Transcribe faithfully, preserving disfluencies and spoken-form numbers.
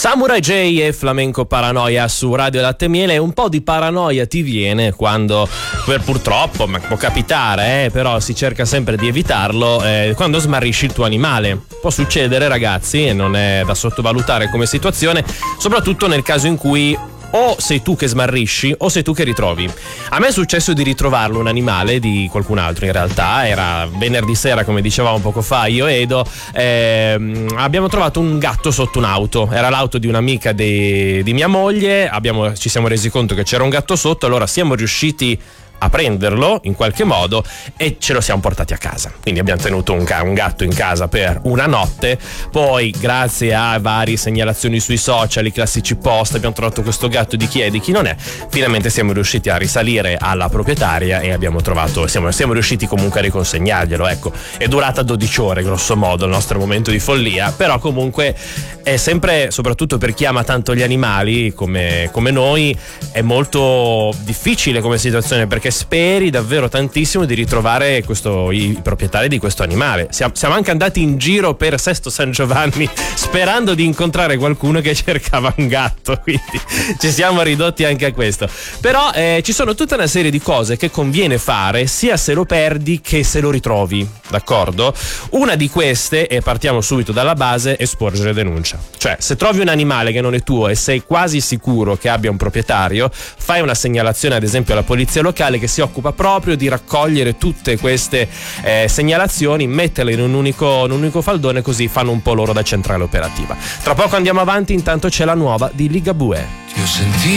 Samurai J e Flamenco Paranoia su Radio Latte e Miele. Un po' di paranoia ti viene quando, per purtroppo, ma può capitare, eh, però si cerca sempre di evitarlo, eh, quando smarrisci il tuo animale. Può succedere, ragazzi, e non è da sottovalutare come situazione, soprattutto nel caso in cui o sei tu che smarrisci o sei tu che ritrovi. A me è successo di ritrovarlo, un animale di qualcun altro, in realtà era venerdì sera, come dicevamo poco fa io e Edo. ehm, abbiamo trovato un gatto sotto un'auto, era l'auto di un'amica di, di mia moglie, abbiamo, ci siamo resi conto che c'era un gatto sotto, allora siamo riusciti a prenderlo in qualche modo e ce lo siamo portati a casa. Quindi abbiamo tenuto un, ca- un gatto in casa per una notte. Poi, grazie a varie segnalazioni sui social, i classici post, abbiamo trovato questo gatto, di chi è, di chi non è. Finalmente siamo riusciti a risalire alla proprietaria e abbiamo trovato, siamo, siamo riusciti comunque a riconsegnarglielo. Ecco, è durata dodici ore grosso modo il nostro momento di follia, però comunque è sempre, soprattutto per chi ama tanto gli animali come, come noi, è molto difficile come situazione, perché speri davvero tantissimo di ritrovare questo, i, i proprietari di questo animale. Siamo, siamo anche andati in giro per Sesto San Giovanni sperando di incontrare qualcuno che cercava un gatto, quindi ci siamo ridotti anche a questo. Però eh, ci sono tutta una serie di cose che conviene fare sia se lo perdi che se lo ritrovi, d'accordo? Una di queste, e partiamo subito dalla base, è sporgere denuncia. Cioè, se trovi un animale che non è tuo e sei quasi sicuro che abbia un proprietario, fai una segnalazione ad esempio alla polizia locale, che si occupa proprio di raccogliere tutte queste eh, segnalazioni, metterle in un unico, in un unico faldone, così fanno un po' loro da centrale operativa. Tra poco andiamo avanti, intanto c'è la nuova di Ligabue.